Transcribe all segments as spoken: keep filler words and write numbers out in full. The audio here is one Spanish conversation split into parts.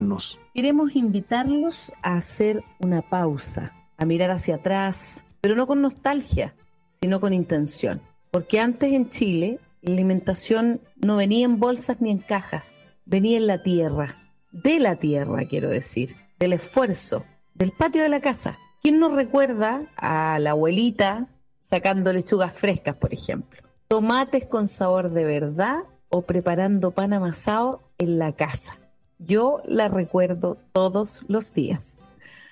invitarnos? Queremos invitarlos a hacer una pausa, a mirar hacia atrás, pero no con nostalgia, sino con intención. Porque antes en Chile, la alimentación no venía en bolsas ni en cajas, venía en la tierra, de la tierra quiero decir, del esfuerzo, del patio de la casa. ¿Quién nos recuerda a la abuelita sacando lechugas frescas, por ejemplo? Tomates con sabor de verdad o preparando pan amasado en la casa. Yo la recuerdo todos los días.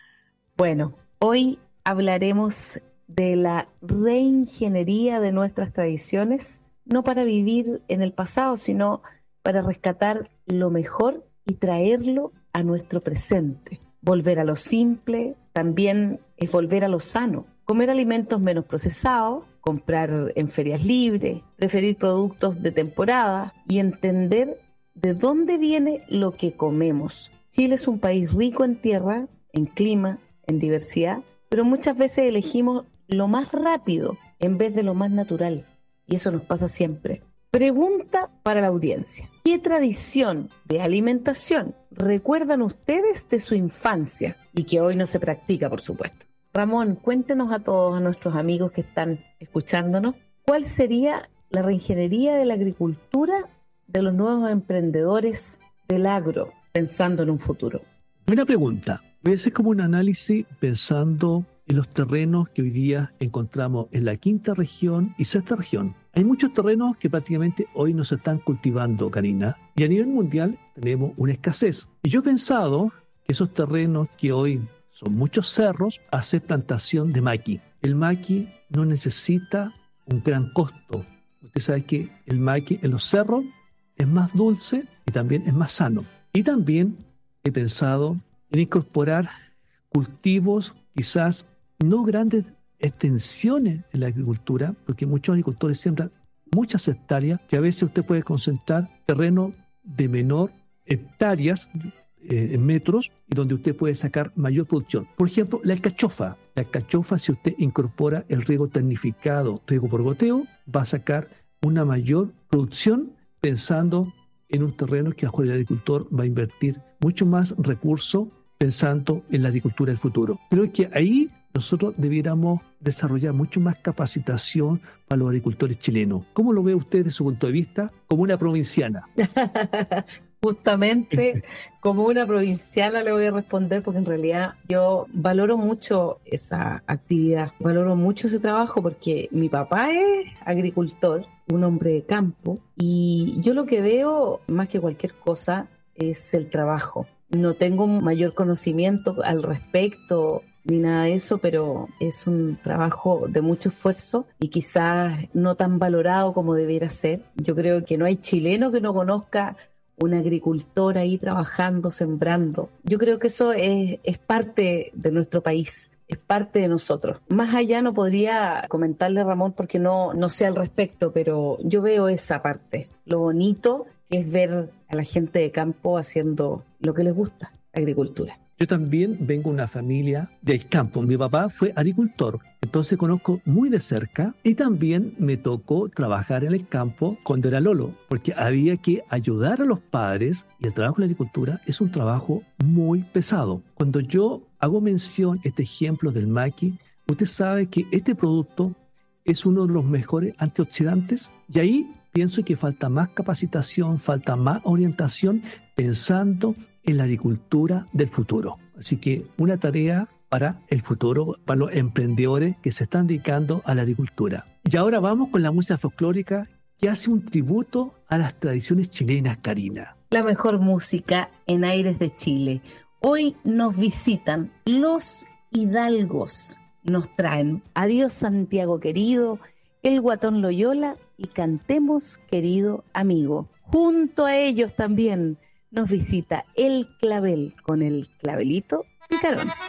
Bueno, hoy hablaremos de la reingeniería de nuestras tradiciones, no para vivir en el pasado, sino para rescatar lo mejor y traerlo a nuestro presente. Volver a lo simple también es volver a lo sano. Comer alimentos menos procesados, comprar en ferias libres, preferir productos de temporada y entender de dónde viene lo que comemos. Chile es un país rico en tierra, en clima, en diversidad, pero muchas veces elegimos lo más rápido en vez de lo más natural. Y eso nos pasa siempre. Pregunta para la audiencia. ¿Qué tradición de alimentación recuerdan ustedes de su infancia y que hoy no se practica, por supuesto? Ramón, cuéntenos a todos, a nuestros amigos que están escuchándonos, ¿cuál sería la reingeniería de la agricultura de los nuevos emprendedores del agro, pensando en un futuro? Buena pregunta. Voy a hacer como un análisis pensando en los terrenos que hoy día encontramos en la quinta región y sexta región. Hay muchos terrenos que prácticamente hoy no se están cultivando, Karina, y a nivel mundial tenemos una escasez. Y yo he pensado que esos terrenos que hoy son muchos cerros, hacer plantación de maqui. El maqui no necesita un gran costo. Usted sabe que el maqui en los cerros es más dulce y también es más sano. Y también he pensado en incorporar cultivos, quizás no grandes extensiones en la agricultura, porque muchos agricultores siembran muchas hectáreas, que a veces usted puede concentrar terreno de menor hectáreas eh, en metros y donde usted puede sacar mayor producción. Por ejemplo, la alcachofa. La alcachofa, si usted incorpora el riego tecnificado, riego por goteo, va a sacar una mayor producción pensando en un terreno que a lo mejor el agricultor va a invertir mucho más recursos pensando en la agricultura del futuro. Creo que ahí nosotros debiéramos desarrollar mucho más capacitación para los agricultores chilenos. ¿Cómo lo ve usted desde su punto de vista como una provinciana? Justamente como una provinciana le voy a responder, porque en realidad yo valoro mucho esa actividad, valoro mucho ese trabajo, porque mi papá es agricultor, un hombre de campo, y yo lo que veo más que cualquier cosa es el trabajo. No tengo mayor conocimiento al respecto ni nada de eso, pero es un trabajo de mucho esfuerzo y quizás no tan valorado como debiera ser. Yo creo que no hay chileno que no conozca un agricultor ahí trabajando, sembrando. Yo creo que eso es, es parte de nuestro país, es parte de nosotros. Más allá no podría comentarle, Ramón, porque no, no sé al respecto, pero yo veo esa parte, lo bonito que es ver a la gente de campo haciendo lo que les gusta, agricultura. Yo también vengo de una familia del campo. Mi papá fue agricultor, entonces conozco muy de cerca y también me tocó trabajar en el campo cuando era lolo, porque había que ayudar a los padres y el trabajo en la agricultura es un trabajo muy pesado. Cuando yo hago mención, este ejemplo del maqui, usted sabe que este producto es uno de los mejores antioxidantes y ahí pienso que falta más capacitación, falta más orientación pensando en la agricultura del futuro. Así que una tarea para el futuro, para los emprendedores que se están dedicando a la agricultura. Y ahora vamos con la música folclórica que hace un tributo a las tradiciones chilenas, Karina. La mejor música en aires de Chile. Hoy nos visitan los hidalgos. Nos traen Adiós Santiago querido, El Guatón Loyola y Cantemos querido amigo. Junto a ellos también nos visita El Clavel con el clavelito picarón.